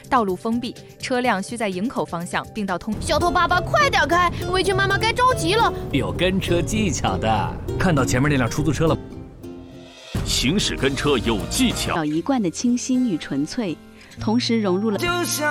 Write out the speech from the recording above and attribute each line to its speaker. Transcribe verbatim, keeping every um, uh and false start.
Speaker 1: 道路封闭，车辆需在营口方向并道通。
Speaker 2: 小偷爸爸，快点开！围裙妈妈该着急了。
Speaker 3: 有跟车技巧的，看到前面那辆出租车了。
Speaker 4: 行驶跟车有技巧，
Speaker 5: 找一贯的清新与纯粹，同时融入了。